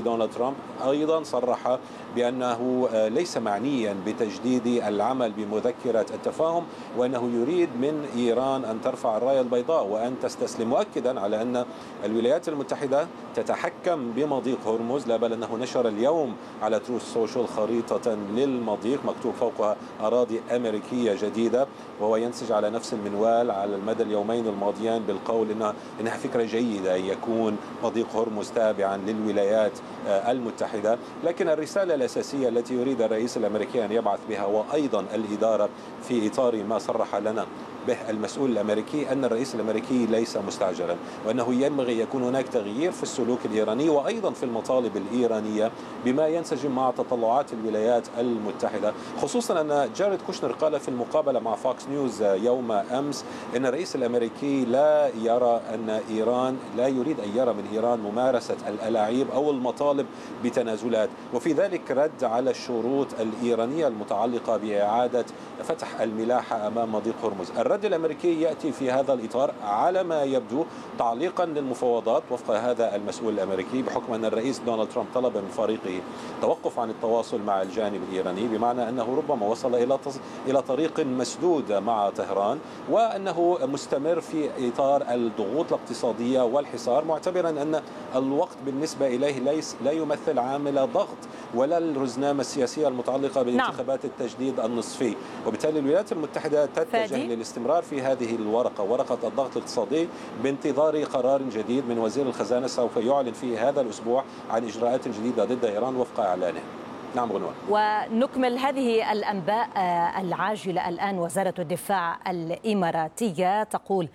دونالد ترامب أيضا صرح بأنه ليس معنيا بتجديد العمل بمذكرة التفاهم، وأنه يريد من إيران أن ترفع الراية البيضاء وأن تستسلم، مؤكدا على أن الولايات المتحدة تتحكم بمضيق هرمز. لا بل أنه نشر اليوم على تروث سوشيال خريطة للمضيق مكتوب فوقها أراضي أمريكية جديدة، وهو ينسج على نفس المنوال على المدى اليومين الماضيان بالقول إنها فكرة جيدة أن يكون مضيق هرمز تابعا للولايات المتحدة. لكن الرسالة الأساسية التي يريد الرئيس الأمريكي أن يبعث بها، وأيضا الإدارة في إطار ما صرح لنا به المسؤول الأمريكي، أن الرئيس الأمريكي ليس مستعجلا، وأنه ينبغي يكون هناك تغيير في السلوك الإيراني وأيضا في المطالب الإيرانية بما ينسجم مع تطلعات الولايات المتحدة. خصوصا أن جاريد كوشنر قال في المقابلة مع فوكس نيوز يوم أمس أن الرئيس الأمريكي لا يرى أن إيران، لا يريد أن يرى من إيران ممارسة الألاعيب أو المطالب بتنازلات، وفي ذلك رد على الشروط الإيرانية المتعلقة بإعادة فتح الملاحة أمام مضيق هرمز. الرد الأمريكي يأتي في هذا الإطار على ما يبدو تعليقا للمفاوضات وفق هذا المسؤول الأمريكي، بحكم أن الرئيس دونالد ترامب طلب من فريقه توقف عن التواصل مع الجانب الإيراني، بمعنى أنه ربما وصل إلى طريق مسدود مع طهران، وأنه مستمر في إطار الضغوط الاقتصادية والحصار، معتبرا أن الوقت بالنسبة إليه لا يمثل عامل ضغط ولا الرزنامة السياسية المتعلقة بانتخابات التجديد النصفي. وبالتالي الولايات المتحدة تتجه للاستمرار في هذه الورقة، ورقة الضغط الاقتصادي، بانتظار قرار جديد من وزير الخزانة سوف يعلن فيه هذا الأسبوع عن إجراءات جديدة ضد إيران وفق إعلانه. نعم غنوان. ونكمل هذه الأنباء العاجلة الآن. وزارة الدفاع الإماراتية تقول: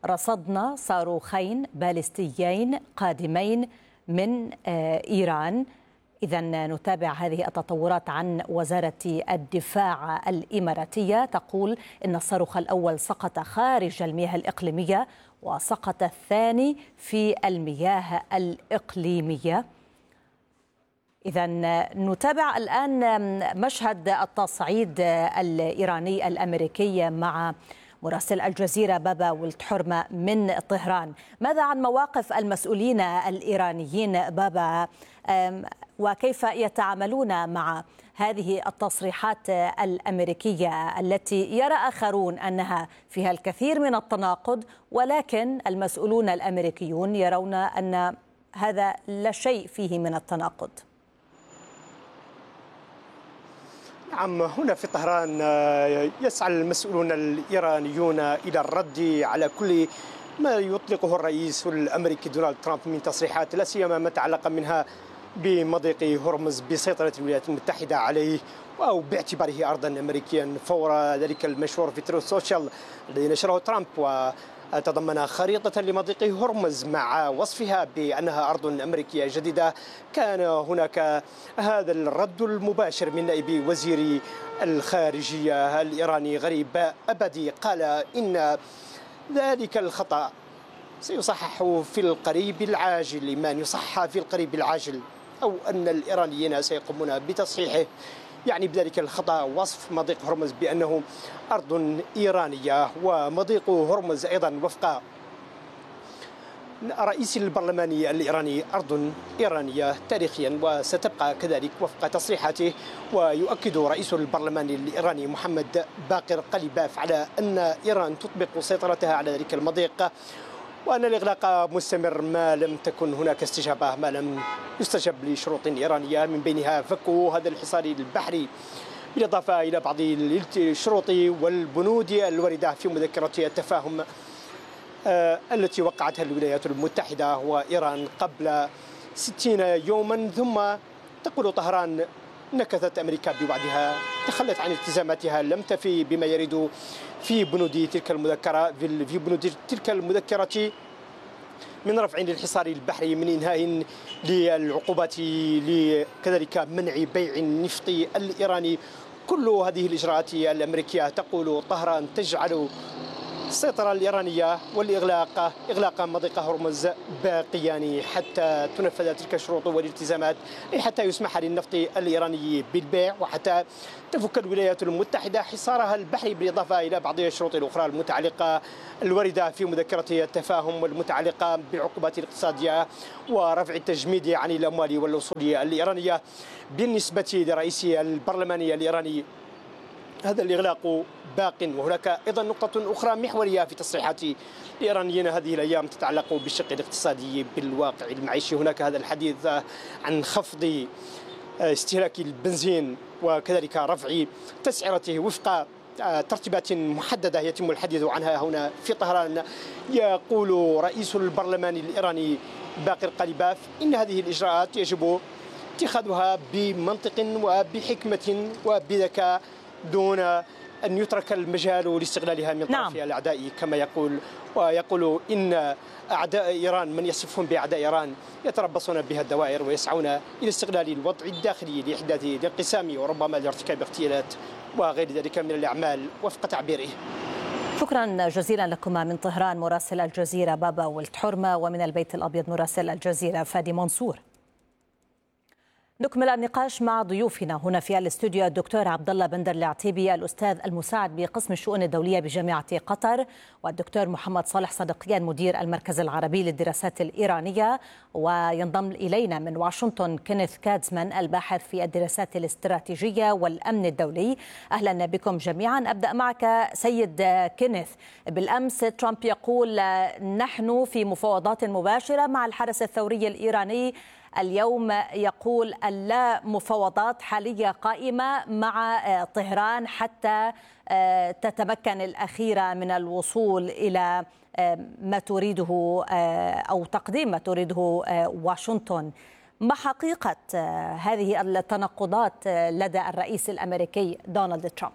رصدنا صاروخين باليستيين قادمين من إيران. إذا نتابع هذه التطورات عن وزارة الدفاع الإماراتية. تقول إن الصاروخ الأول سقط خارج المياه الإقليمية، وسقط الثاني في المياه الإقليمية. إذا نتابع الآن مشهد التصعيد الإيراني الأمريكي مع مراسل الجزيرة بابا ولد حرمة من طهران. ماذا عن مواقف المسؤولين الإيرانيين بابا، وكيف يتعاملون مع هذه التصريحات الأمريكية التي يرى آخرون أنها فيها الكثير من التناقض، ولكن المسؤولون الأمريكيون يرون أن هذا لا شيء فيه من التناقض؟ نعم، هنا في طهران يسعى المسؤولون الإيرانيون إلى الرد على كل ما يطلقه الرئيس الأمريكي دونالد ترامب من تصريحات، لا سيما ما تعلق منها بمضيق هرمز بسيطرة الولايات المتحدة عليه أو باعتباره أرضا أمريكيا، فور ذلك المشهور في تروث سوشيال الذي نشره ترامب وتضمن خريطة لمضيق هرمز مع وصفها بأنها أرض أمريكية جديدة. كان هناك هذا الرد المباشر من نائب وزير الخارجية الإيراني غريب أبدي، قال إن ذلك الخطأ سيصحح في القريب العاجل، ما يصحح في القريب العاجل، أو أن الإيرانيين سيقومون بتصحيحه. يعني بذلك الخطأ وصف مضيق هرمز بأنه أرض إيرانية، ومضيق هرمز أيضا وفق رئيس البرلمان الإيراني أرض إيرانية تاريخيا وستبقى كذلك وفق تصريحاته. ويؤكد رئيس البرلمان الإيراني محمد باقر قليباف على أن إيران تطبق سيطرتها على ذلك المضيق، وأن الإغلاق مستمر ما لم تكن هناك استجابة، ما لم يستجب لشروط إيرانية، من بينها فك هذا الحصار البحري، بالإضافة إلى بعض الشروط والبنود الواردة في مذكرة التفاهم التي وقعتها الولايات المتحدة وإيران قبل 60 يوما. ثم تقول طهران: نكثت أمريكا بوعدها، تخلت عن التزاماتها، لم تفي بما يريد في بنود تلك المذكرة من رفع للحصار البحري، من إنهاء للعقوبات، كذلك منع بيع النفط الإيراني. كل هذه الإجراءات الأمريكية تقول طهران تجعل السيطرة الإيرانية إغلاق مضيق هرمز باقيان حتى تنفذ تلك الشروط والالتزامات، حتى يسمح للنفط الإيراني بالبيع، وحتى تفك الولايات المتحدة حصارها البحري، بالإضافة إلى بعض الشروط الأخرى المتعلقة الواردة في مذكرة التفاهم والمتعلقة بالعقوبات الاقتصادية ورفع التجميد عن الأموال والأصول الإيرانية. بالنسبة لرئيس البرلمان الإيراني هذا الإغلاق باق، وهناك أيضا نقطة أخرى محورية في تصريحات الإيرانيين هذه الأيام تتعلق بالشق الاقتصادي بالواقع المعيشي. هناك هذا الحديث عن خفض استهلاك البنزين وكذلك رفع تسعيرته وفق ترتيبات محددة يتم الحديث عنها هنا في طهران. يقول رئيس البرلمان الإيراني باقر قليباف إن هذه الإجراءات يجب اتخاذها بمنطق وبحكمة وبذكاء، دون أن يترك المجال لاستغلالها من طرف الأعداء كما يقول. ويقول إن أعداء إيران، من يصفهم بأعداء إيران، يتربصون بها الدوائر ويسعون إلى استغلال الوضع الداخلي لإحداث الانقسام وربما لارتكاب اغتيالات وغير ذلك من الأعمال وفق تعبيره. شكرا جزيلا لكما من طهران مراسل الجزيرة بابا ولد حرمة، ومن البيت الأبيض مراسل الجزيرة فادي منصور. نكمل النقاش مع ضيوفنا هنا في الاستوديو الدكتور عبد الله بندر العتيبي الأستاذ المساعد بقسم الشؤون الدولية بجامعة قطر، والدكتور محمد صالح صدقيان مدير المركز العربي للدراسات الإيرانية، وينضم إلينا من واشنطن كينيث كادزمان الباحث في الدراسات الاستراتيجية والأمن الدولي. أهلا بكم جميعا. أبدأ معك سيد كينيث. بالأمس ترامب يقول نحن في مفاوضات مباشرة مع الحرس الثوري الإيراني، اليوم يقول لا مفاوضات حالية قائمة مع طهران حتى تتمكن الأخيرة من الوصول إلى ما تريده أو تقديم ما تريده واشنطن. ما حقيقة هذه التناقضات لدى الرئيس الأمريكي دونالد ترامب؟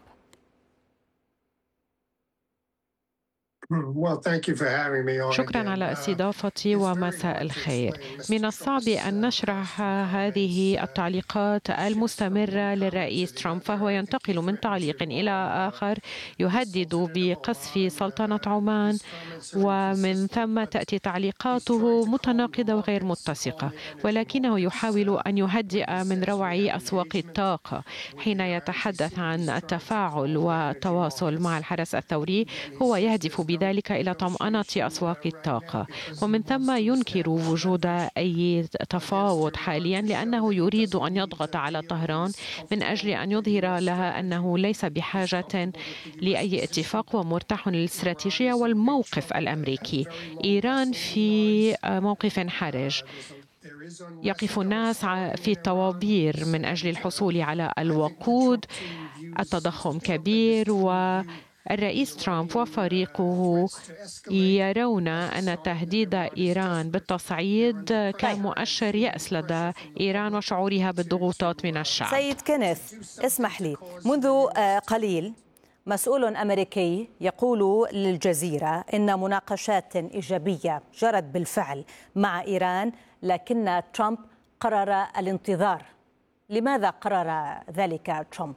شكرا على استضافتي ومساء الخير. من الصعب أن نشرح هذه التعليقات المستمرة للرئيس ترامب، فهو ينتقل من تعليق إلى آخر يهدد بقصف سلطنة عمان، ومن ثم تأتي تعليقاته متناقضة وغير متسقة، ولكنه يحاول أن يهدئ من روع أسواق الطاقة. حين يتحدث عن التفاعل والتواصل مع الحرس الثوري هو يهدف بذلك إلى طمأنة أسواق الطاقة، ومن ثم ينكر وجود أي تفاوض حاليا، لأنه يريد أن يضغط على طهران من أجل أن يظهر لها أنه ليس بحاجة لأي اتفاق ومرتاح للاستراتيجية والموقف الأمريكي. إيران في موقف حرج، يقف الناس في الطوابير من أجل الحصول على الوقود، التضخم كبير، والرئيس ترامب وفريقه يرون أن تهديد إيران بالتصعيد كمؤشر يأس لدى إيران وشعورها بالضغوطات من الشعب. سيد كينيث، اسمح لي، منذ قليل مسؤول أمريكي يقول للجزيرة إن مناقشات إيجابية جرت بالفعل مع إيران، لكن ترامب قرر الانتظار. لماذا قرر ذلك ترامب؟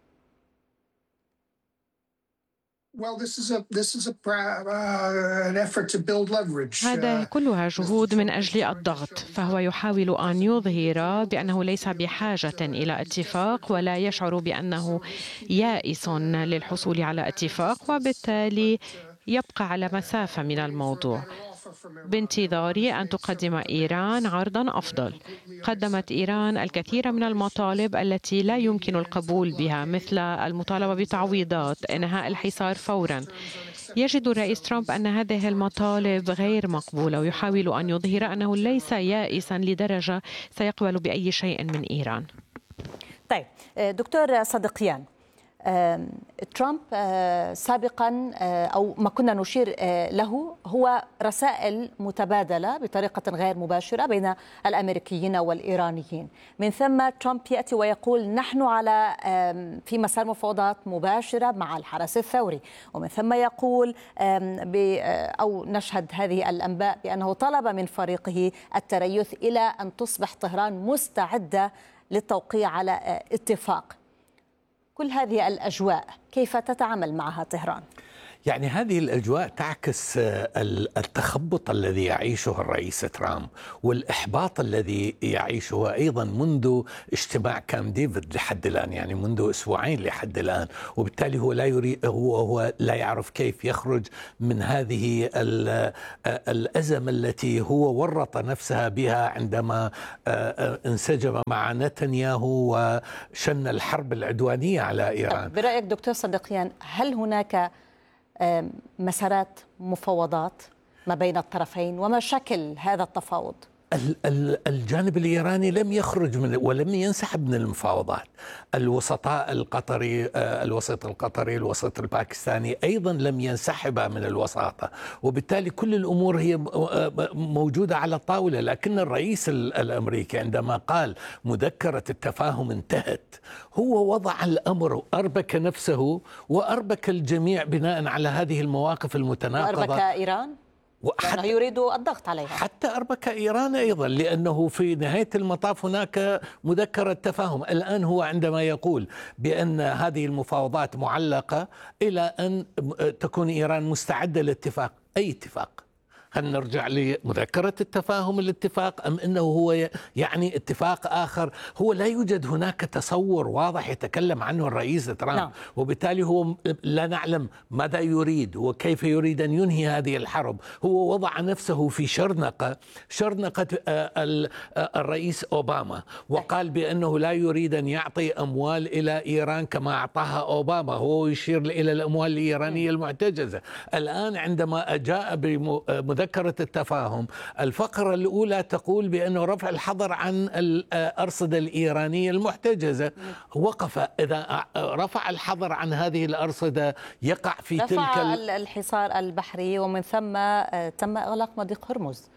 هذا كلها جهود من أجل الضغط، فهو يحاول أن يظهر بأنه ليس بحاجة إلى اتفاق ولا يشعر بأنه يائس للحصول على اتفاق، وبالتالي يبقى على مسافة من الموضوع بانتظار أن تقدم إيران عرضاً أفضل. قدمت إيران الكثير من المطالب التي لا يمكن القبول بها، مثل المطالبة بتعويضات، إنهاء الحصار فوراً. يجد الرئيس ترامب أن هذه المطالب غير مقبولة، ويحاول أن يظهر أنه ليس يائساً لدرجة سيقبل بأي شيء من إيران. طيب دكتور صدقيان، ترامب سابقا أو ما كنا نشير له هو رسائل متبادلة بطريقة غير مباشرة بين الأمريكيين والإيرانيين. من ثم ترامب يأتي ويقول نحن على في مسار مفاوضات مباشرة مع الحرس الثوري، ومن ثم يقول أو نشهد هذه الأنباء بأنه طلب من فريقه التريث إلى أن تصبح طهران مستعدة للتوقيع على اتفاق. كل هذه الأجواء كيف تتعامل معها طهران؟ يعني هذه الأجواء تعكس التخبط الذي يعيشه الرئيس ترامب والإحباط الذي يعيشه أيضا منذ اجتماع كامب ديفيد لحد الآن، يعني منذ أسبوعين لحد الآن. وبالتالي هو لا يريد، هو لا يعرف كيف يخرج من هذه الأزمة التي هو ورط نفسها بها عندما انسجم مع نتنياهو وشن الحرب العدوانية على إيران. برأيك دكتور صدقيان، هل هناك مسارات مفاوضات ما بين الطرفين، وما شكل هذا التفاوض؟ الجانب الإيراني لم يخرج من ولم ينسحب من المفاوضات. الوسطاء القطري، الوسيط القطري، الوسيط الباكستاني أيضا لم ينسحبا من الوساطة، وبالتالي كل الأمور هي موجودة على الطاولة. لكن الرئيس الأمريكي عندما قال مذكرة التفاهم انتهت، هو وضع الأمر وأربك نفسه وأربك الجميع بناء على هذه المواقف المتناقضة. وأربك إيران؟ يعني يريد الضغط عليها. حتى أربك إيران أيضا، لأنه في نهاية المطاف هناك مذكرة تفاهم. الآن هو عندما يقول بأن هذه المفاوضات معلقة إلى أن تكون إيران مستعدة للاتفاق، أي اتفاق؟ هل نرجع لمذكرة التفاهم الاتفاق أم أنه هو يعني اتفاق آخر؟ هو لا يوجد هناك تصور واضح يتكلم عنه الرئيس ترامب، وبالتالي هو لا نعلم ماذا يريد وكيف يريد أن ينهي هذه الحرب. هو وضع نفسه في شرنقة الرئيس أوباما، وقال بأنه لا يريد أن يعطي أموال إلى إيران كما أعطاها أوباما. هو يشير إلى الأموال الإيرانية المحتجزة. الآن عندما جاء بمذكرة التفاهم، الفقرة الأولى تقول بأنه رفع الحظر عن الأرصدة الإيرانية المحتجزة. وقف. إذا رفع الحظر عن هذه الأرصدة يقع في رفع الحصار البحري، ومن ثم تم إغلاق مضيق هرمز.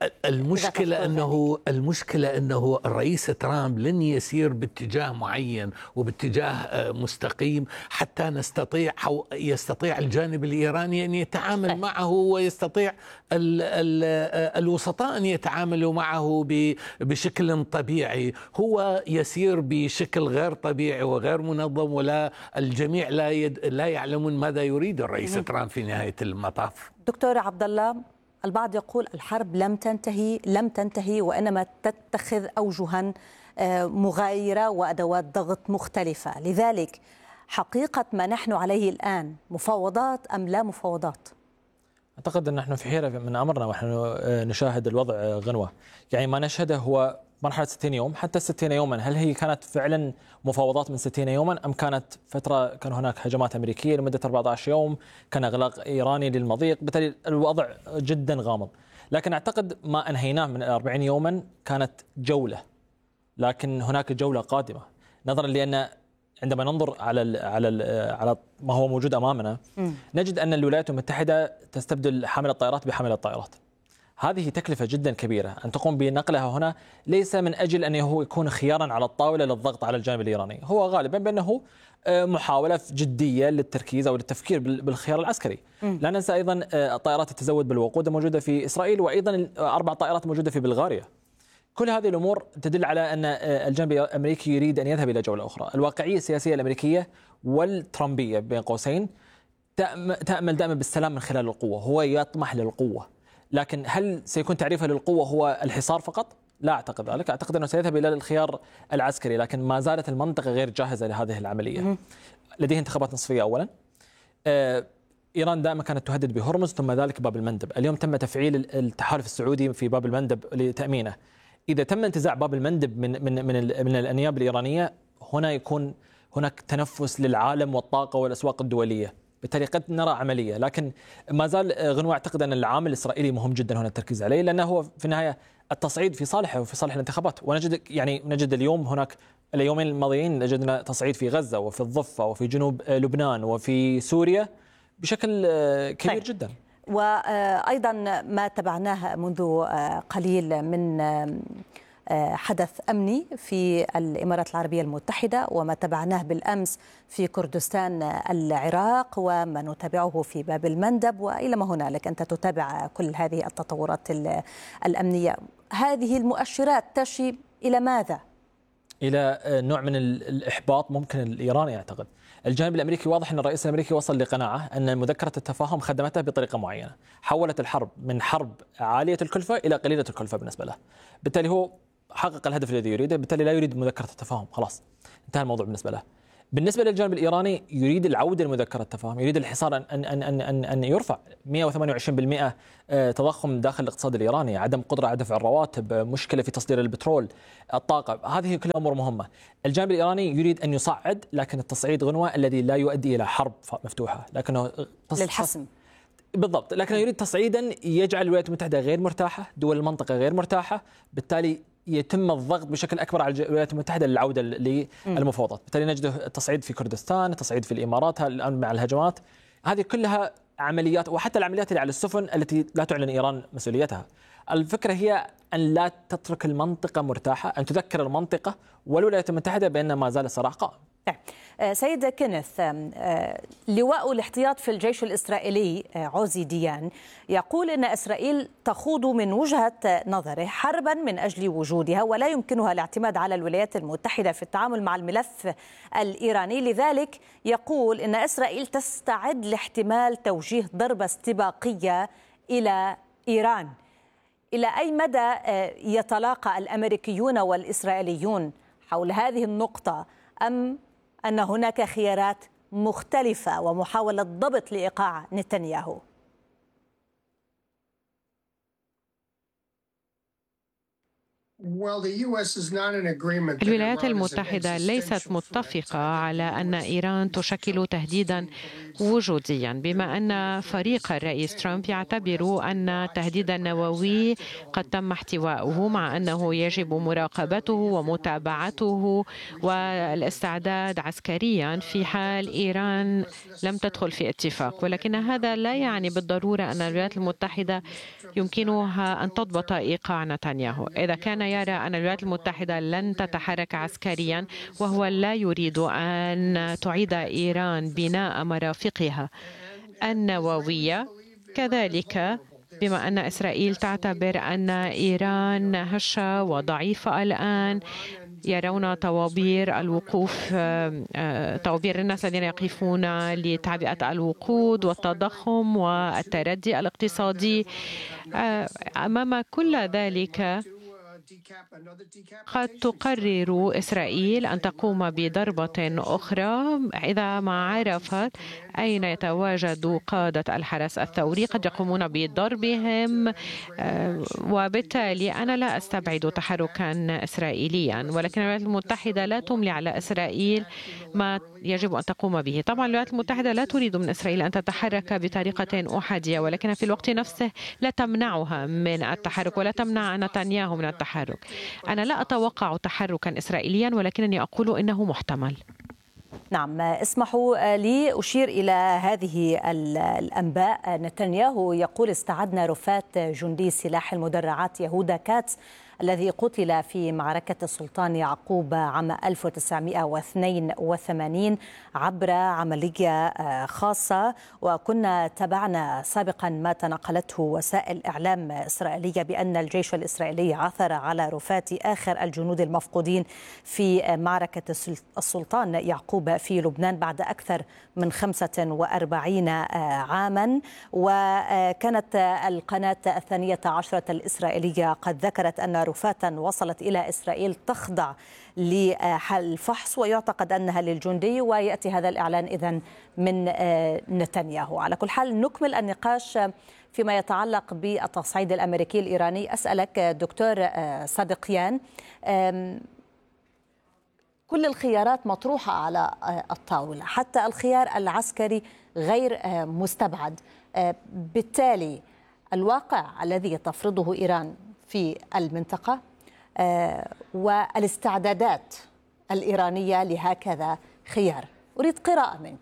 المشكلة أنه الرئيس ترامب لن يسير باتجاه معين وباتجاه مستقيم حتى يستطيع الجانب الإيراني أن يتعامل معه، ويستطيع الوسطاء أن يتعاملوا معه بشكل طبيعي. هو يسير بشكل غير طبيعي وغير منظم، ولا الجميع لا يعلمون ماذا يريد الرئيس ترامب في نهاية المطاف. دكتور عبد الله، البعض يقول الحرب لم تنتهي وإنما تتخذ أوجها مغايرة وأدوات ضغط مختلفة. لذلك حقيقة ما نحن عليه الآن مفاوضات أم لا مفاوضات؟ أعتقد أن نحن في حيرة من أمرنا ونحن نشاهد الوضع غنوة. يعني ما نشهده هو مرحلة 60 يوم. حتى 60 يوما، هل هي كانت فعلا مفاوضات من 60 يوما أم كانت فترة كان هناك هجمات أمريكية لمدة 14 يوم، كان إغلاق إيراني للمضيق؟ بالتالي الوضع جدا غامض. لكن أعتقد ما أنهيناه من 40 يوما كانت جولة، لكن هناك جولة قادمة، نظرا لأن عندما ننظر على ما هو موجود أمامنا نجد أن الولايات المتحدة تستبدل حامل الطائرات بحامل الطائرات. هذه تكلفة جدا كبيرة أن تقوم بنقلها هنا، ليس من أجل أن هو يكون خيارا على الطاولة للضغط على الجانب الإيراني، هو غالبا بأنه محاولة جدية للتركيز أو للتفكير بالخيار العسكري. لا ننسى أيضا طائرات تتزود بالوقود موجودة في إسرائيل، وأيضا 4 طائرات موجودة في بلغاريا. كل هذه الأمور تدل على أن الجانب الأمريكي يريد أن يذهب إلى جولة أخرى. الواقعية السياسية الأمريكية والترامبية بين قوسين تأمل دائما بالسلام من خلال القوة، هو يطمح للقوة. لكن هل سيكون تعريفه للقوة هو الحصار فقط؟ لا أعتقد ذلك. أعتقد أنه سيذهب إلى الخيار العسكري، لكن ما زالت المنطقة غير جاهزة لهذه العملية. لديه انتخابات نصفية أولا. إيران دائما كانت تهدد بهرمز، ثم ذلك باب المندب. اليوم تم تفعيل التحالف السعودي في باب المندب لتأمينه. إذا تم انتزاع باب المندب من الأنياب الإيرانية، هنا يكون هناك تنفس للعالم والطاقة والأسواق الدولية. بالتالي قد نرى عملية، لكن ما زال غنوة أعتقد أن العامل الإسرائيلي مهم جدا هنا التركيز عليه، لأنه هو في النهاية التصعيد في صالحه وفي صالح الانتخابات. نجد اليوم هناك اليومين الماضيين وجدنا تصعيد في غزة وفي الضفة وفي جنوب لبنان وفي سوريا بشكل كبير جدا. وأيضا ما تبعناه منذ قليل من حدث أمني في الإمارات العربية المتحدة، وما تبعناه بالأمس في كردستان العراق، وما نتابعه في باب المندب، وإلى ما هنالك. أنت تتابع كل هذه التطورات الأمنية. هذه المؤشرات تشي إلى ماذا؟ الى نوع من الاحباط ممكن الايراني يعتقد. الجانب الامريكي واضح ان الرئيس الامريكي وصل لقناعه ان مذكره التفاهم خدمته بطريقه معينه، حولت الحرب من حرب عاليه الكلفه الى قليله الكلفه بالنسبه له. بالتالي هو حقق الهدف الذي يريده، بالتالي لا يريد مذكره التفاهم، خلاص انتهى الموضوع بالنسبه له. بالنسبه للجانب الايراني يريد العوده لمذكره التفاهم، يريد الحصار ان يرفع 128% تضخم داخل الاقتصاد الايراني، عدم قدره على دفع الرواتب، مشكله في تصدير البترول، الطاقه، هذه كلها امور مهمه. الجانب الايراني يريد ان يصعد، لكن التصعيد غنوه الذي لا يؤدي الى حرب مفتوحه، لكنه للحسم بالضبط، لكنه يريد تصعيدا يجعل الولايات المتحده غير مرتاحه، دول المنطقه غير مرتاحه، بالتالي يتم الضغط بشكل اكبر على الولايات المتحده للعوده للمفاوضات، بالتالي نجد التصعيد في كردستان، التصعيد في الامارات الان مع الهجمات، هذه كلها عمليات، وحتى العمليات اللي على السفن التي لا تعلن ايران مسؤوليتها. الفكره هي ان لا تترك المنطقه مرتاحه، ان تذكر المنطقه والولايات المتحده بان ما زال الصراع قائم. سيد كينيث، لواء الاحتياط في الجيش الإسرائيلي عوزي ديان يقول إن إسرائيل تخوض من وجهة نظره حربا من أجل وجودها، ولا يمكنها الاعتماد على الولايات المتحدة في التعامل مع الملف الإيراني، لذلك يقول إن إسرائيل تستعد لاحتمال توجيه ضربة استباقية إلى إيران. إلى أي مدى يتلاقى الأمريكيون والإسرائيليون حول هذه النقطة، أم أن هناك خيارات مختلفة ومحاولة ضبط لإيقاع نتنياهو؟ الولايات المتحدة ليست متفقة على أن إيران تشكل تهديدا وجوديا، بما أن فريق الرئيس ترامب يعتبر أن التهديد النووي قد تم احتواؤه، مع أنه يجب مراقبته ومتابعته والاستعداد عسكريا في حال إيران لم تدخل في اتفاق. ولكن هذا لا يعني بالضرورة أن الولايات المتحدة يمكنها أن تضبط إيقاع نتنياهو. إذا كان يرى أن الولايات المتحدة لن تتحرك عسكريا، وهو لا يريد أن تعيد إيران بناء مرافقها النووية، كذلك بما أن إسرائيل تعتبر أن إيران هشة وضعيفة الآن، يرون طوابير الوقوف، طوابير الناس الذين يقفون لتعبئة الوقود والتضخم والتردي الاقتصادي. أمام كل ذلك قد تقرر إسرائيل أن تقوم بضربة أخرى إذا ما عرفت أين يتواجد قادة الحرس الثوري، قد يقومون بضربهم، وبالتالي أنا لا أستبعد تحركا إسرائيليا، ولكن الولايات المتحدة لا تملي على إسرائيل ما يجب أن تقوم به. طبعا الولايات المتحدة لا تريد من إسرائيل أن تتحرك بطريقة أحادية، ولكن في الوقت نفسه لا تمنعها من التحرك ولا تمنع نتنياهو من التحرك. أنا لا أتوقع تحركا إسرائيليا، ولكنني أقول إنه محتمل. نعم، اسمحوا لي أشير إلى هذه الأنباء. نتنياهو يقول استعدنا رفات جندي سلاح المدرعات يهودا كاتس الذي قتل في معركة السلطان يعقوب عام 1982 عبر عملية خاصة، وكنا تابعنا سابقا ما تنقلته وسائل إعلام إسرائيلية بأن الجيش الإسرائيلي عثر على رفات آخر الجنود المفقودين في معركة السلطان يعقوب في لبنان بعد أكثر من 45 عاما. وكانت القناة 12 الإسرائيلية قد ذكرت أن رفاتا وصلت إلى إسرائيل تخضع للفحص ويعتقد أنها للجندي، ويأتي هذا الإعلان إذن من نتنياهو. على كل حال نكمل النقاش فيما يتعلق بالتصعيد الأمريكي الإيراني. أسألك دكتور صدقيان، كل الخيارات مطروحة على الطاولة، حتى الخيار العسكري غير مستبعد، بالتالي الواقع الذي تفرضه إيران في المنطقة والاستعدادات الإيرانية لهكذا خيار، أريد قراءة منك.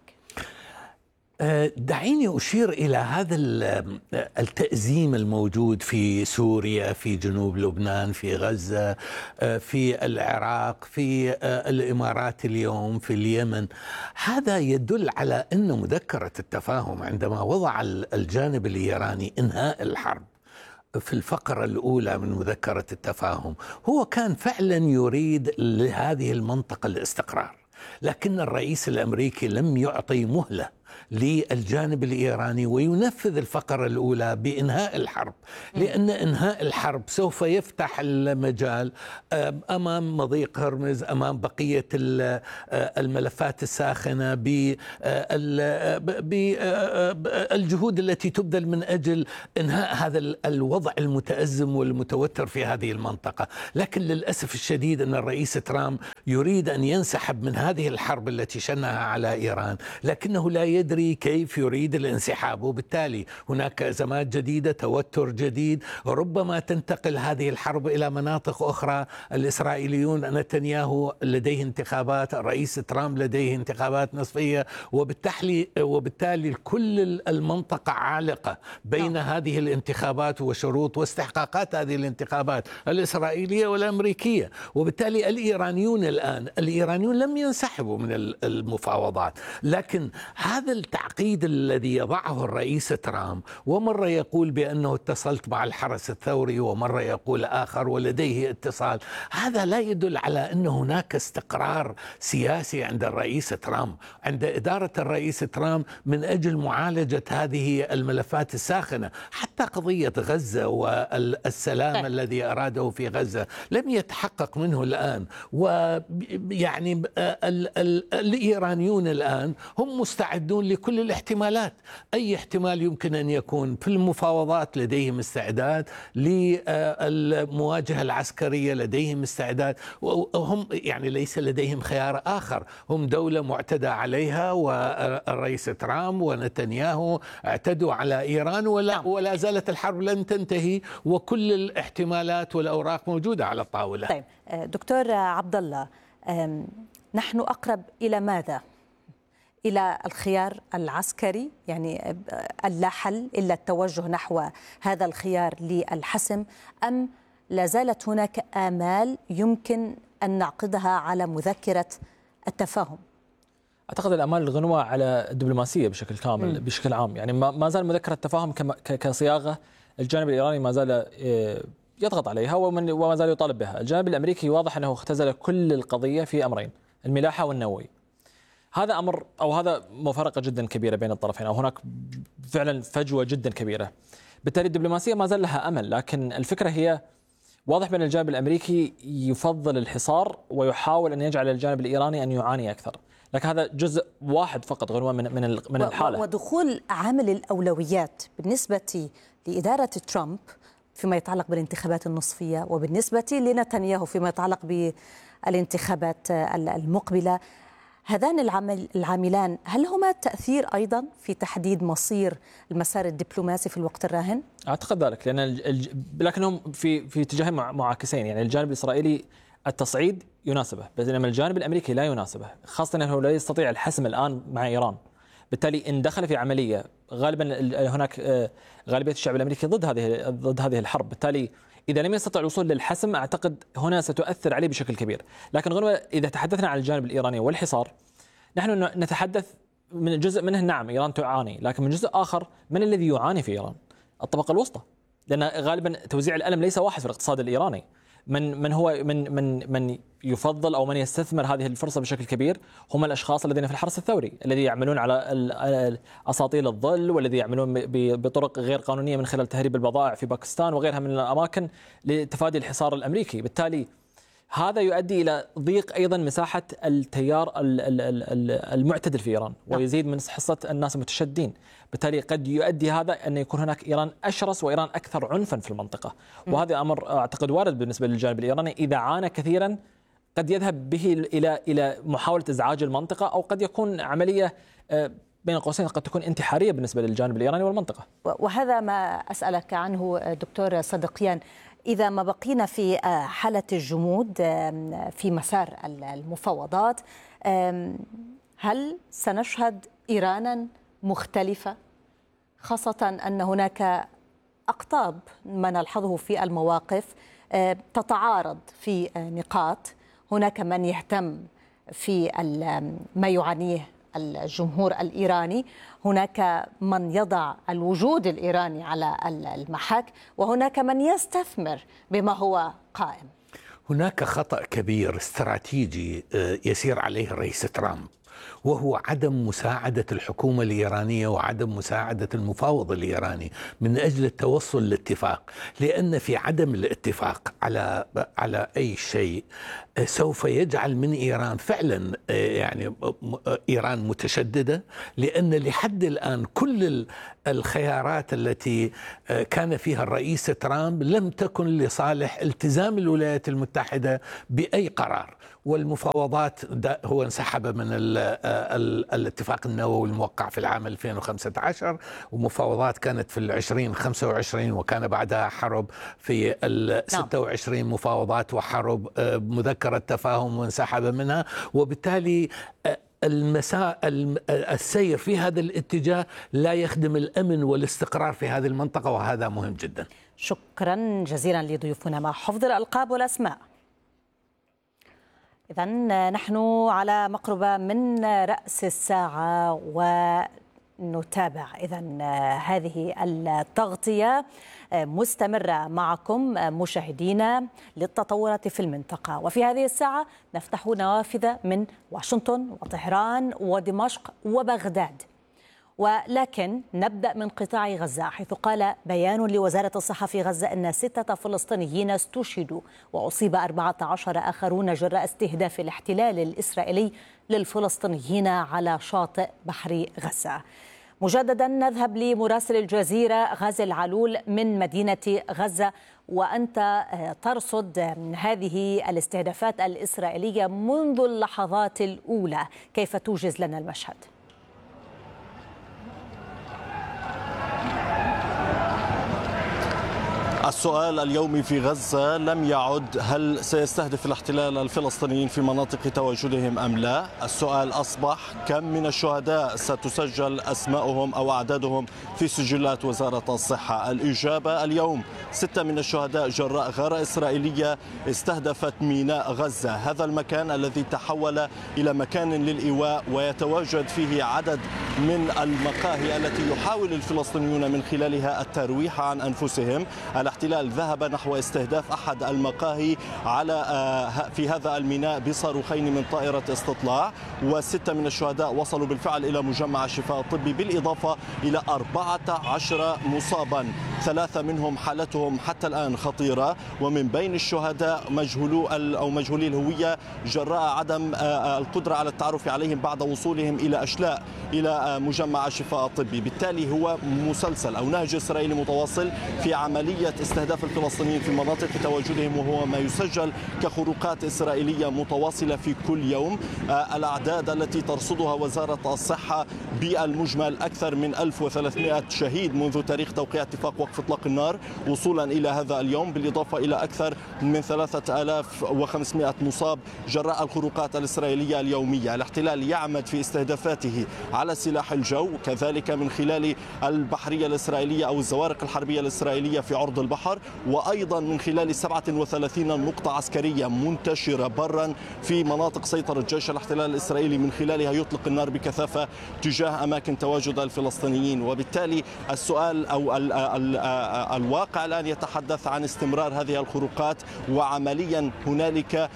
دعيني أشير إلى هذا التأزيم الموجود في سوريا، في جنوب لبنان، في غزة، في العراق، في الإمارات اليوم، في اليمن. هذا يدل على أن مذكرة التفاهم عندما وضع الجانب الإيراني إنهاء الحرب في الفقرة الأولى من مذكرة التفاهم هو كان فعلا يريد لهذه المنطقة الاستقرار، لكن الرئيس الأمريكي لم يعطي مهلة للجانب الإيراني وينفذ الفقرة الأولى بإنهاء الحرب، لأن إنهاء الحرب سوف يفتح المجال أمام مضيق هرمز، أمام بقية الملفات الساخنة، بالجهود التي تبذل من أجل إنهاء هذا الوضع المتأزم والمتوتر في هذه المنطقة. لكن للأسف الشديد أن الرئيس ترامب يريد أن ينسحب من هذه الحرب التي شنها على إيران، لكنه لا يدري كيف يريد الانسحاب، وبالتالي هناك أزمات جديدة، توتر جديد، ربما تنتقل هذه الحرب إلى مناطق أخرى. الإسرائيليون نتنياهو لديه انتخابات، الرئيس ترامب لديه انتخابات نصفية، وبالتالي كل المنطقة عالقة بين هذه الانتخابات وشروط واستحقاقات هذه الانتخابات الإسرائيلية والأمريكية. وبالتالي الإيرانيون لم ينسحبوا من المفاوضات، لكن هذا التعقيد الذي يضعه الرئيس ترامب، ومرة يقول بأنه اتصلت مع الحرس الثوري ومرة يقول آخر ولديه اتصال، هذا لا يدل على أن هناك استقرار سياسي عند الرئيس ترامب، عند إدارة الرئيس ترامب من أجل معالجة هذه الملفات الساخنة. حتى قضية غزة والسلام الذي أراده في غزة لم يتحقق منه الآن، ويعني الإيرانيون الآن هم مستعدون لكل الاحتمالات، أي احتمال يمكن أن يكون في المفاوضات لديهم استعداد، للمواجهة العسكرية لديهم استعداد، وهم يعني ليس لديهم خيار آخر، هم دولة معتدى عليها، والرئيس ترامب ونتنياهو اعتدوا على إيران، ولا زالت الحرب لن تنتهي، وكل الاحتمالات والأوراق موجودة على الطاولة. طيب دكتور عبد الله، نحن أقرب إلى ماذا؟ إلى الخيار العسكري، يعني لا حل إلا التوجه نحو هذا الخيار للحسم، أم لا زالت هناك آمال يمكن أن نعقدها على مذكرة التفاهم؟ أعتقد الآمال الغنوة على الدبلوماسية بشكل كامل بشكل عام، يعني ما زال مذكرة التفاهم كصياغة الجانب الإيراني ما زال يضغط عليها وما زال يطالب بها. الجانب الأمريكي واضح أنه اختزل كل القضية في أمرين، الملاحة والنووي. هذا أمر أو هذا مفارقة جدا كبيرة بين الطرفين، أو هناك فعلا فجوة جدا كبيرة. بالتالي الدبلوماسية ما زال لها أمل، لكن الفكرة هي واضح بأن الجانب الأمريكي يفضل الحصار ويحاول أن يجعل الجانب الإيراني أن يعاني أكثر، لكن هذا جزء واحد فقط غنوة من الحالة. ودخول عامل الأولويات بالنسبة لإدارة ترامب فيما يتعلق بالانتخابات النصفية، وبالنسبة لنتنياهو فيما يتعلق بالانتخابات المقبلة، هذان العاملان هل هما تأثير أيضا في تحديد مصير المسار الدبلوماسي في الوقت الراهن؟ أعتقد ذلك، لأن لكنهم في اتجاهين معاكسين. يعني الجانب الإسرائيلي التصعيد يناسبه، بينما الجانب الأمريكي لا يناسبه، خاصة أنه لا يستطيع الحسم الآن مع إيران. بالتالي إن دخل في عملية غالبا هناك غالبية الشعب الأمريكي ضد هذه الحرب، بالتالي إذا لم يستطع الوصول للحسم أعتقد هنا ستؤثر عليه بشكل كبير. لكن غنوة إذا تحدثنا عن الجانب الإيراني والحصار، نحن نتحدث من جزء منه نعم إيران تعاني، لكن من جزء آخر من الذي يعاني في إيران؟ الطبقة الوسطى، لأن غالبا توزيع الألم ليس واحد في الاقتصاد الإيراني. من يفضل أو من يستثمر هذه الفرصة بشكل كبير هم الأشخاص الذين في الحرس الثوري، الذي يعملون على أساطيل الظل، والذي يعملون بطرق غير قانونية من خلال تهريب البضائع في باكستان وغيرها من الأماكن لتفادي الحصار الأمريكي. بالتالي هذا يؤدي إلى ضيق أيضا مساحة التيار المعتدل في إيران، ويزيد من حصة الناس المتشددين. بالتالي قد يؤدي هذا أن يكون هناك إيران أشرس وإيران أكثر عنفا في المنطقة، وهذا أمر أعتقد وارد بالنسبة للجانب الإيراني. إذا عانى كثيرا قد يذهب به إلى محاولة إزعاج المنطقة، أو قد يكون عملية بين قوسين قد تكون انتحارية بالنسبة للجانب الإيراني والمنطقة. وهذا ما أسألك عنه دكتور صدقيان. إذا ما بقينا في حالة الجمود في مسار المفاوضات، هل سنشهد إيرانا مختلفة، خاصة أن هناك أقطاب ما نلحظه في المواقف تتعارض في نقاط؟ هناك من يهتم في ما يعانيه الجمهور الإيراني. هناك من يضع الوجود الإيراني على المحك، وهناك من يستثمر بما هو قائم. هناك خطأ كبير استراتيجي يسير عليه الرئيس ترامب، وهو عدم مساعدة الحكومة الإيرانية وعدم مساعدة المفاوض الإيراني من أجل التوصل لاتفاق، لأن في عدم الاتفاق على أي شيء سوف يجعل من إيران فعلا يعني إيران متشددة، لأن لحد الآن كل الخيارات التي كان فيها الرئيس ترامب لم تكن لصالح التزام الولايات المتحدة بأي قرار، والمفاوضات هو انسحب من الاتفاق النووي الموقع في العام 2015، ومفاوضات كانت في 2025 وكان بعدها حرب في 26 مفاوضات وحرب مذكرة تفاهم وانسحب منها، وبالتالي السير في هذا الاتجاه لا يخدم الأمن والاستقرار في هذه المنطقة، وهذا مهم جدا. شكرا جزيلا لضيوفنا مع حفظ الألقاب والأسماء. إذن نحن على مقربة من رأس الساعة ونتابع إذن هذه التغطية مستمرة معكم مشاهدينا للتطورات في المنطقة. وفي هذه الساعة نفتح نوافذ من واشنطن وطهران ودمشق وبغداد، ولكن نبدأ من قطاع غزة، حيث قال بيان لوزارة الصحة في غزة أن 6 فلسطينيين استشهدوا وأصيب 14 آخرون جراء استهداف الاحتلال الإسرائيلي للفلسطينيين على شاطئ بحر غزة. مجددا نذهب لمراسل الجزيرة غازي العلول من مدينة غزة، وأنت ترصد هذه الاستهدافات الإسرائيلية منذ اللحظات الأولى، كيف توجز لنا المشهد؟ السؤال اليومي في غزة لم يعد هل سيستهدف الاحتلال الفلسطينيين في مناطق تواجدهم أم لا. السؤال أصبح كم من الشهداء ستسجل أسماؤهم أو أعدادهم في سجلات وزارة الصحة. الإجابة اليوم 6 من الشهداء جراء غارة إسرائيلية استهدفت ميناء غزة، هذا المكان الذي تحول إلى مكان للإيواء ويتواجد فيه عدد من المقاهي التي يحاول الفلسطينيون من خلالها الترويح عن أنفسهم. الاحتلال ذهب نحو استهداف أحد المقاهي في هذا الميناء بصاروخين من طائرة استطلاع، و6 من الشهداء وصلوا بالفعل إلى مجمع الشفاء الطبي، بالإضافة إلى 14 مصابا، 3 منهم حالتهم حتى الآن خطيرة، ومن بين الشهداء مجهولي الهوية جراء عدم القدرة على التعرف عليهم بعد وصولهم إلى أشلاء إلى مجمع الشفاء الطبي. بالتالي هو مسلسل أو نهج إسرائيلي متواصل في عملية استهداف الفلسطينيين في مناطق تواجدهم، وهو ما يسجل كخروقات إسرائيلية متواصلة في كل يوم. الأعداد التي ترصدها وزارة الصحة بالمجمل أكثر من 1300 شهيد منذ تاريخ توقيع اتفاق وقف إطلاق النار وصولا إلى هذا اليوم، بالإضافة إلى أكثر من 3500 مصاب جراء الخروقات الإسرائيلية اليومية. الاحتلال يعمد في استهدافاته على سلاح الجو، كذلك من خلال البحرية الإسرائيلية أو الزوارق الحربية الإسرائيلية في عرض البحر، وأيضا من خلال 37 نقطة عسكرية منتشرة برا في مناطق سيطرة جيش الاحتلال الإسرائيلي، من خلالها يطلق النار بكثافة تجاه أماكن تواجد الفلسطينيين. وبالتالي السؤال أو الواقع الآن يتحدث عن استمرار هذه الخروقات، وعمليا هنالك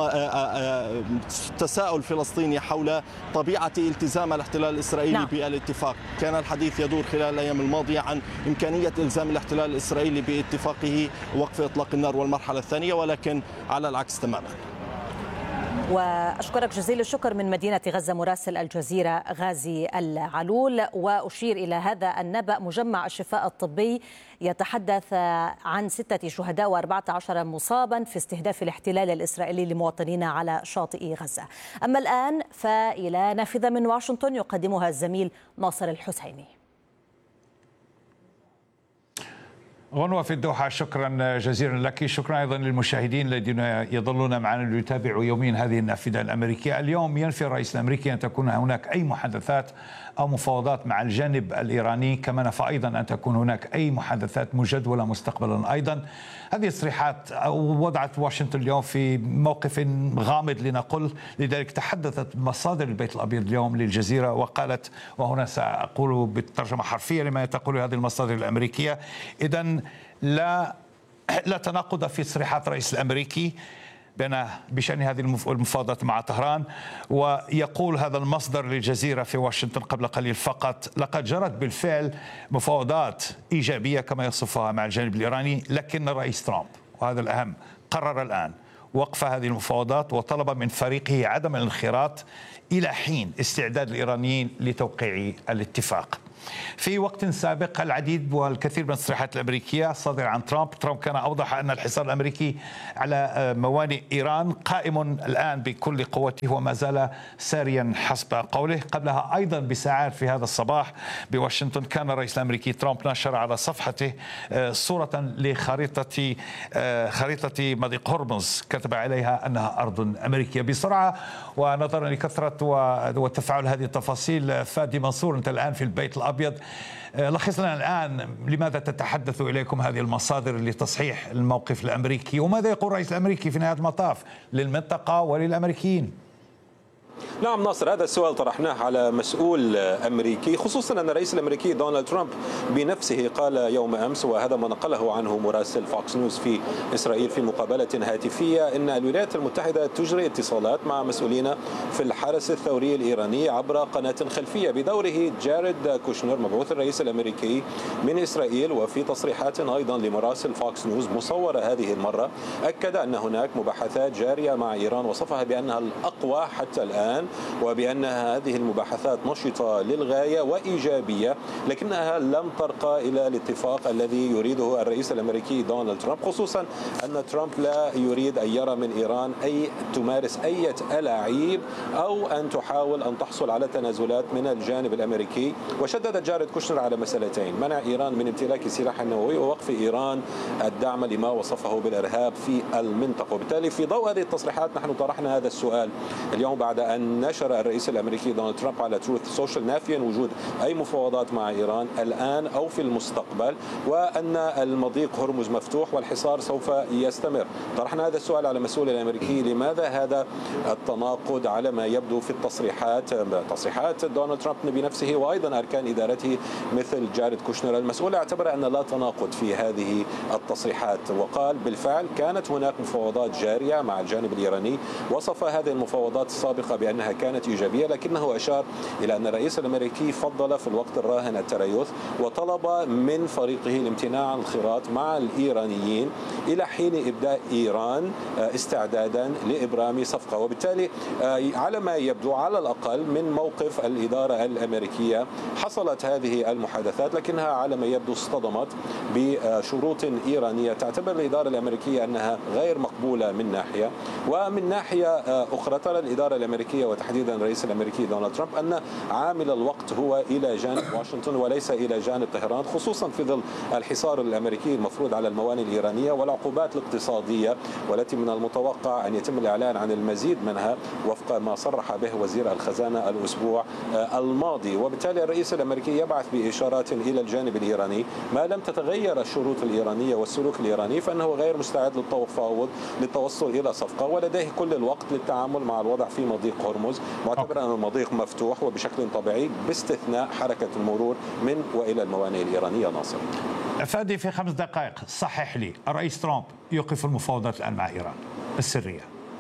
تساؤل فلسطيني حول طبيعة التزام الاحتلال الإسرائيلي بالاتفاق. كان الحديث يدور خلال الأيام الماضية عن إمكانية إلزام الاحتلال الإسرائيلي باتفاقه وقف إطلاق النار والمرحلة الثانية، ولكن على العكس تماما. وأشكرك جزيل الشكر من مدينة غزة مراسل الجزيرة غازي العلول. وأشير إلى هذا النبأ، مجمع الشفاء الطبي يتحدث عن 6 شهداء و14 مصابا في استهداف الاحتلال الإسرائيلي لمواطنين على شاطئ غزة. أما الآن فإلى نافذة من واشنطن يقدمها الزميل ناصر الحسيني. غنوة في الدوحة، شكرا جزيلا لك. شكرا أيضا للمشاهدين الذين يظلون معنا ليتابعوا يوميا هذه النافذة الأمريكية. اليوم ينفي الرئيس الأمريكي أن تكون هناك أي محادثات أو مفاوضات مع الجانب الإيراني، كما نفى أيضا أن تكون هناك أي محادثات مجدولة مستقبلا. أيضا هذه التصريحات وضعت واشنطن اليوم في موقف غامض لنقل، لذلك تحدثت مصادر البيت الأبيض اليوم للجزيرة وقالت، وهنا سأقول بالترجمة حرفية لما تقول هذه المصادر الأمريكية: إذن لا تناقض في تصريحات الرئيس الأمريكي بشأن هذه المفاوضات مع طهران. ويقول هذا المصدر للجزيرة في واشنطن قبل قليل فقط: لقد جرت بالفعل مفاوضات إيجابية كما يصفها مع الجانب الإيراني، لكن الرئيس ترامب، وهذا الأهم، قرر الآن وقف هذه المفاوضات وطلب من فريقه عدم الانخراط إلى حين استعداد الإيرانيين لتوقيع الاتفاق. في وقت سابق العديد والكثير من التصريحات الأمريكية صادرة عن ترامب كان أوضح أن الحصار الأمريكي على موانئ إيران قائم الآن بكل قوته وما زال ساريا حسب قوله. قبلها أيضا بساعات في هذا الصباح بواشنطن كان الرئيس الأمريكي ترامب نشر على صفحته صورة لخريطة مضيق هرمز كتب عليها أنها أرض أمريكية. بسرعة ونظرا لكثرة وتفاعل هذه التفاصيل، فادي منصور، أنت الآن في البيت الأبيض، لخص لنا الآن لماذا تتحدث إليكم هذه المصادر لتصحيح الموقف الأمريكي، وماذا يقول الرئيس الأمريكي في نهاية المطاف للمنطقة وللأمريكيين؟ نعم ناصر، هذا السؤال طرحناه على مسؤول أمريكي، خصوصا أن الرئيس الأمريكي دونالد ترامب بنفسه قال يوم أمس، وهذا ما نقله عنه مراسل فوكس نيوز في إسرائيل في مقابلة هاتفية، أن الولايات المتحدة تجري اتصالات مع مسؤولين في الحرس الثوري الإيراني عبر قناة خلفية. بدوره جاريد كوشنر مبعوث الرئيس الأمريكي من إسرائيل، وفي تصريحات أيضا لمراسل فوكس نيوز مصورة هذه المرة، أكد أن هناك مباحثات جارية مع إيران، وصفها بأنها الأقوى حتى الآن، وبأن هذه المباحثات نشطة للغاية وإيجابية، لكنها لم ترقى إلى الاتفاق الذي يريده الرئيس الأمريكي دونالد ترامب، خصوصا أن ترامب لا يريد أن يرى من إيران تمارس أي ألاعيب أو أن تحاول أن تحصل على تنازلات من الجانب الأمريكي. وشدد جاريد كوشنر على مسألتين: منع إيران من امتلاك السلاح النووي، ووقف إيران الدعم لما وصفه بالإرهاب في المنطقة. وبالتالي في ضوء هذه التصريحات نحن طرحنا هذا السؤال اليوم بعد أن نشر الرئيس الأمريكي دونالد ترامب على تروث سوشيال نافيا وجود أي مفاوضات مع إيران الآن أو في المستقبل، وأن المضيق هرمز مفتوح والحصار سوف يستمر. طرحنا هذا السؤال على المسؤول الأمريكي: لماذا هذا التناقض على ما يبدو في تصريحات دونالد ترامب بنفسه وأيضا أركان إدارته مثل جاريد كوشنر؟ المسؤول اعتبر أن لا تناقض في هذه التصريحات، وقال بالفعل كانت هناك مفاوضات جارية مع الجانب الإيراني، وصف هذه المفاوضات السابقة بأنها كانت إيجابية، لكنه أشار إلى أن الرئيس الأمريكي فضل في الوقت الراهن التريث، وطلب من فريقه الامتناع عن الخراط مع الإيرانيين إلى حين إبداء إيران استعدادا لإبرام صفقة. وبالتالي على ما يبدو على الأقل من موقف الإدارة الأمريكية حصلت هذه المحادثات، لكنها على ما يبدو اصطدمت بشروط إيرانية تعتبر الإدارة الأمريكية أنها غير مقبولة من ناحية، ومن ناحية أخرى ترى الإدارة الأمريكية وتحديدا الرئيس الأمريكي دونالد ترامب أن عامل الوقت هو إلى جانب واشنطن وليس إلى جانب طهران، خصوصا في ظل الحصار الأمريكي المفروض على الموانئ الإيرانية والعقوبات الاقتصادية، والتي من المتوقع أن يتم الإعلان عن المزيد منها وفق ما صرح به وزير الخزانة الأسبوع الماضي. وبالتالي الرئيس الأمريكي يبعث بإشارات إلى الجانب الإيراني: ما لم تتغير الشروط الإيرانية والسلوك الإيراني فإنه غير مستعد للتوصل إلى صفقة، ولديه كل الوقت للتعامل مع الوضع في مضيق هرمز، معتبر أن المضيق مفتوح وبشكل طبيعي باستثناء حركة المرور من وإلى الموانئ الإيرانية. ناصر فادي في 5 دقائق صحح لي، الرئيس ترامب يوقف المفاوضات الآن مع إيران السرية؟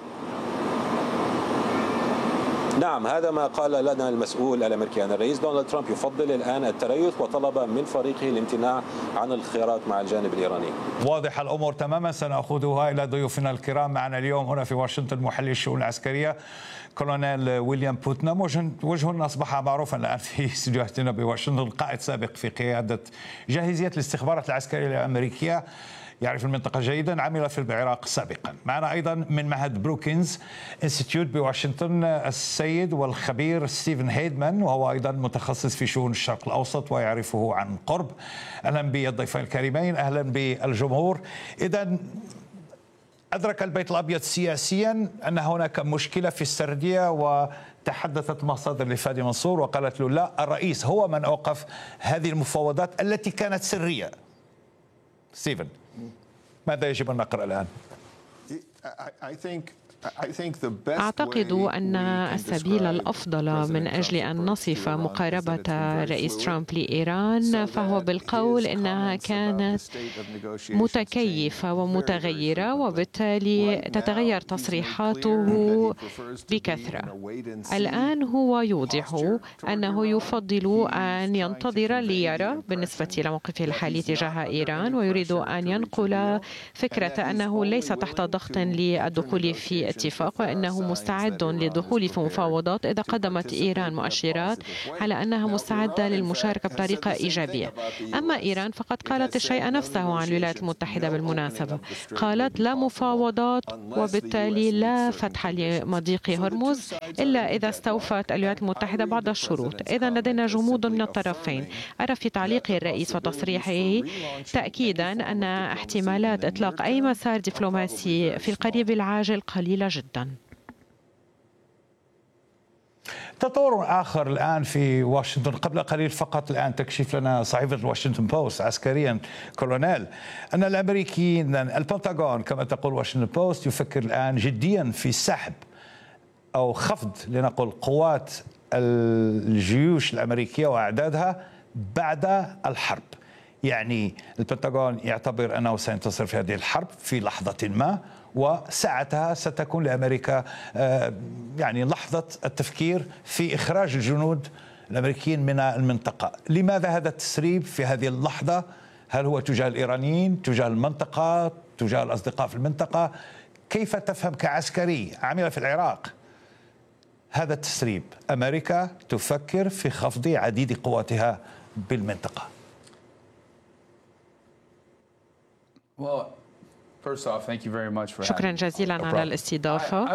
نعم، هذا ما قال لنا المسؤول الأمريكي، أن الرئيس دونالد ترامب يفضل الآن التريث وطلب من فريقه الامتناع عن الخراط مع الجانب الإيراني. واضح الأمور تماما. سنأخذها إلى ضيوفنا الكرام معنا اليوم هنا في واشنطن محلل الشؤون العسكرية كولونيل ويليام بوتنام، وجه أصبح معروفا الآن في استديوهاتنا بواشنطن، قائد سابق في قيادة جاهزية الاستخبارات العسكرية الأمريكية. يعرف المنطقة جيدا، عمل في العراق سابقا. معنا أيضا من معهد بروكينز انستيتيوت بواشنطن السيد والخبير ستيفن هيدمان، وهو أيضا متخصص في شؤون الشرق الأوسط ويعرفه عن قرب. أهلا بالضيفين الكريمين، أهلا بالجمهور. إذن أدرك البيت الأبيض سياسيا أن هناك مشكلة في السردية، وتحدثت مصادر لفادي منصور وقالت له لا، الرئيس هو من أوقف هذه المفاوضات التي كانت سرية. ستيفن، ماذا يجب أن نقرأ الآن؟ أعتقد أن السبيل الأفضل من أجل أن نصف مقاربة رئيس ترامب لإيران فهو بالقول إنها كانت متكيفة ومتغيرة، وبالتالي تتغير تصريحاته بكثرة. الآن هو يوضح أنه يفضل أن ينتظر ليرى بالنسبة لموقفه الحالي تجاه إيران، ويريد أن ينقل فكرة أنه ليس تحت ضغط للدخول في اتفاق، وأنه مستعد للدخول في مفاوضات إذا قدمت إيران مؤشرات على أنها مستعدة للمشاركة بطريقة إيجابية. أما إيران فقد قالت الشيء نفسه عن الولايات المتحدة بالمناسبة، قالت لا مفاوضات وبالتالي لا فتح لمضيق هرمز إلا إذا استوفت الولايات المتحدة بعض الشروط. إذا لدينا جمود من الطرفين. أرى في تعليق الرئيس وتصريحه تأكيدا أن احتمالات إطلاق أي مسار دبلوماسي في القريب العاجل قليلة جدا. تطور آخر الآن في واشنطن. قبل قليل فقط الآن تكشف لنا صحيفة الواشنطن بوست عسكريا كولونيل أن الأمريكيين البنتاغون كما تقول واشنطن بوست يفكر الآن جديا في سحب أو خفض لنقل قوات الجيوش الأمريكية وأعدادها بعد الحرب. يعني البنتاغون يعتبر أنه سينتصر في هذه الحرب في لحظة ما، وساعتها ستكون لأمريكا يعني لحظة التفكير في إخراج الجنود الأمريكيين من المنطقة. لماذا هذا التسريب في هذه اللحظة؟ هل هو تجاه الإيرانيين، تجاه المنطقة، تجاه الأصدقاء في المنطقة؟ كيف تفهم كعسكري عمل في العراق هذا التسريب؟ أمريكا تفكر في خفض عديد قواتها بالمنطقة. شكرا جزيلا على الاستضافة.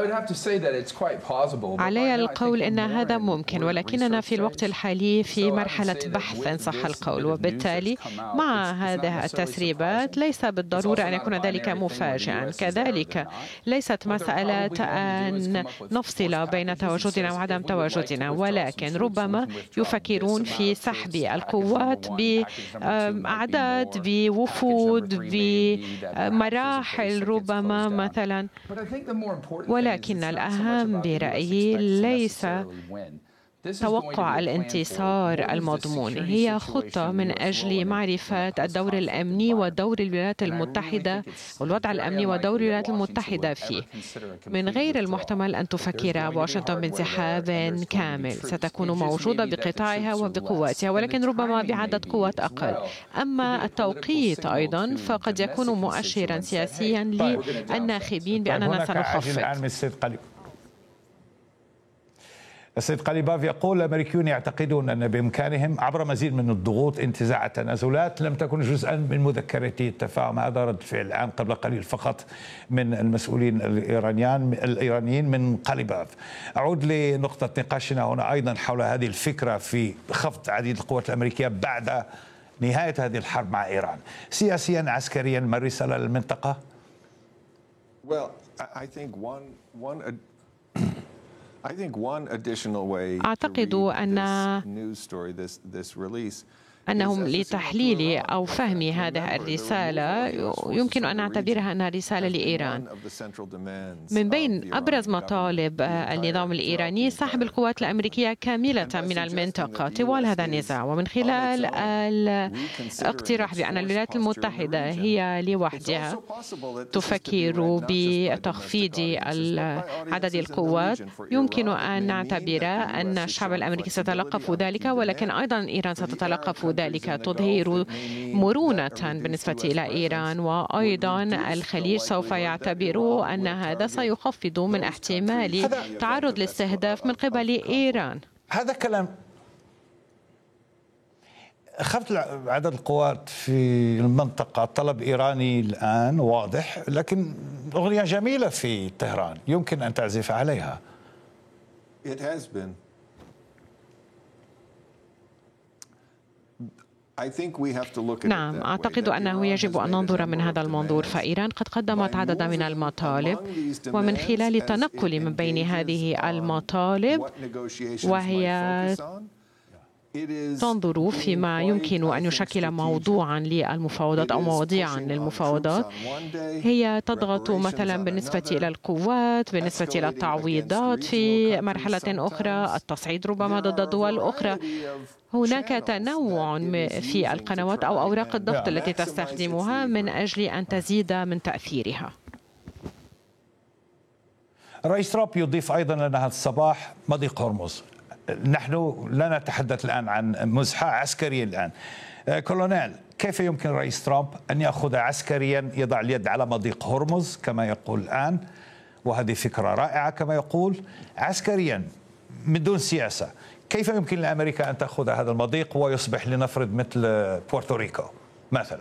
علي القول أن هذا ممكن، ولكننا في الوقت الحالي في مرحلة بحث إن صح القول، وبالتالي مع هذه التسريبات ليس بالضرورة أن يكون ذلك مفاجئا. كذلك ليست مسألة أن نفصل بين تواجدنا وعدم تواجدنا، ولكن ربما يفكرون في سحب القوات بأعداد، بوفود، بمراحل ربما مثلا. ولكن الأهم برأيي ليس توقع الانتصار المضمون، هي خطة من أجل معرفة الدور الأمني ودور الولايات المتحدة والوضع الأمني ودور الولايات المتحدة فيه. من غير المحتمل أن تفكر واشنطن بانسحاب كامل، ستكون موجودة بقطاعها وبقواتها، ولكن ربما بعدد قوات أقل. أما التوقيت أيضا فقد يكون مؤشرا سياسيا للناخبين بأننا سنخفض. السيد قليباف يقول الأمريكيون يعتقدون أن بإمكانهم عبر مزيد من الضغوط انتزاع التنازلات لم تكن جزءا من مذكرة التفاهم. هذا رد فعل عام قبل قليل فقط من المسؤولين الإيرانيين من قليباف. أعود لنقطة نقاشنا هنا أيضا حول هذه الفكرة في خفض عديد القوات الأمريكية بعد نهاية هذه الحرب مع إيران. سياسيا عسكريا ما الرسالة للمنطقة؟ أعتقد أنهم لتحليل أو فهم هذه الرسالة يمكن أن نعتبرها أنها رسالة لإيران. من بين أبرز مطالب النظام الإيراني سحب القوات الأمريكية كاملة من المنطقة طوال هذا النزاع، ومن خلال الاقتراح بأن الولايات المتحدة هي لوحدها تفكر بتخفيض عدد القوات. يمكن أن نعتبر أن الشعب الأمريكي سيتلقف ذلك، ولكن أيضا إيران ستتلقف ذلك، تظهر مرونة بالنسبة إلى إيران، وأيضا الخليج سوف يعتبر أن هذا سيخفض من احتمال تعرض لاستهداف من قبل إيران. هذا كلام خفت عدد القوات في المنطقة. طلب إيراني الآن واضح، لكن أغنية جميلة في طهران يمكن أن تعزف عليها. It has been. نعم، أعتقد أنه يجب أن ننظر من هذا المنظور، فإيران قد قدمت عددا من المطالب، ومن خلال التنقل من بين هذه المطالب وهي تنظر فيما يمكن أن يشكل موضوعا للمفاوضات أو مواضيعا للمفاوضات. هي تضغط مثلا بالنسبة إلى القوات، بالنسبة إلى التعويضات في مرحلة أخرى، التصعيد ربما ضد دول أخرى. هناك تنوع في القنوات أو أوراق الضغط التي تستخدمها من أجل أن تزيد من تأثيرها. الرئيس ترامب يضيف أيضا لنا هذا الصباح مضيق هرمز. نحن لا نتحدث الآن عن مزحة عسكرية الآن. كولونيل، كيف يمكن الرئيس ترامب أن يأخذ عسكريا، يضع اليد على مضيق هرمز كما يقول الآن، وهذه فكرة رائعة كما يقول، عسكريا من دون سياسة. كيف يمكن لأمريكا أن تأخذ هذا المضيق ويصبح لنفرض مثل بورتوريكو مثلا؟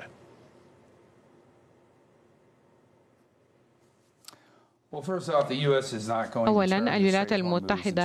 أولا، الولايات المتحدة